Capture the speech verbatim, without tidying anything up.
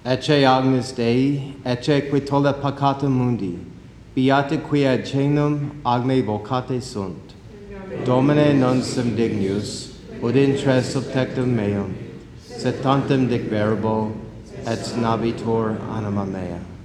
Ecce agnus Dei, ecce qui tolle peccata mundi, beata qui ad cenum agne vocate sunt. Domine non sum dignus, ut intre subtectum meum, sed tantum dic verbo, et navitur anima mea.